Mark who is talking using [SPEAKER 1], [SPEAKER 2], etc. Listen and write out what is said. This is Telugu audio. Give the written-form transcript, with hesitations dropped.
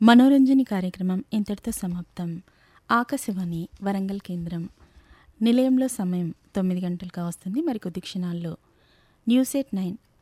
[SPEAKER 1] మనోరంజని కార్యక్రమం ఇంతటితో సమాప్తం. ఆకాశవాణి వరంగల్ కేంద్రం నిలయంలో సమయం 9 గంటలుగా వస్తుంది. మరికొద్ది క్షణాల్లో న్యూస్ ఎట్ 9